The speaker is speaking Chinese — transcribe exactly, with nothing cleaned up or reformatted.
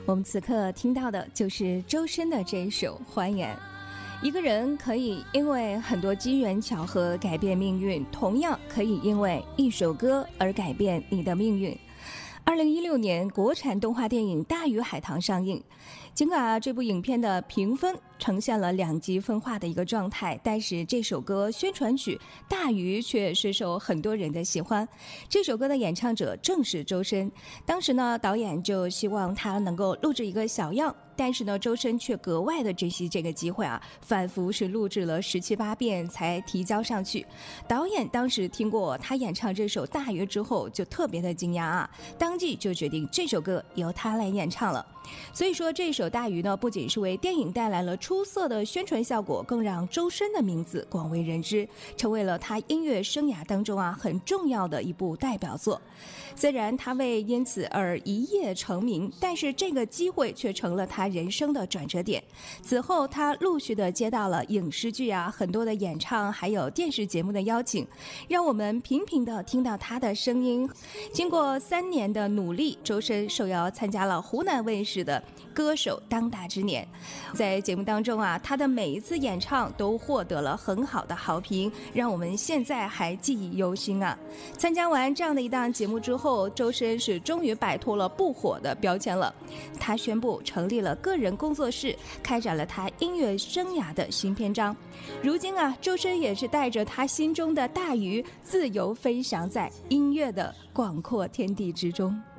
我们此刻听到的就是周深的这一首《还原》。一个人可以因为很多机缘巧合改变命运，同样可以因为一首歌而改变你的命运。二零一六年，国产动画电影《大鱼海棠》上映。尽管啊，这部影片的评分呈现了两极分化的一个状态，但是这首歌宣传曲《大鱼》却深受很多人的喜欢。这首歌的演唱者正是周深。当时呢，导演就希望他能够录制一个小样，但是呢，周深却格外的珍惜这个机会啊，反复是录制了十七八遍才提交上去。导演当时听过他演唱这首《大鱼》之后，就特别的惊讶啊，当即就决定这首歌由他来演唱了。所以说，这首《大鱼》呢，不仅是为电影带来了出色的宣传效果，更让周深的名字广为人知，成为了他音乐生涯当中啊很重要的一部代表作。虽然他未因此而一夜成名，但是这个机会却成了他人生的转折点。此后，他陆续的接到了影视剧啊很多的演唱，还有电视节目的邀请，让我们频频的听到他的声音。经过三年的努力，周深受邀参加了湖南卫视的歌手当打之年。在节目当中啊，他的每一次演唱都获得了很好的好评，让我们现在还记忆犹新啊。参加完这样的一档节目之后，周深是终于摆脱了不火的标签了。他宣布成立了个人工作室，开展了他音乐生涯的新篇章。如今啊，周深也是带着他心中的大鱼，自由飞翔在音乐的广阔天地之中。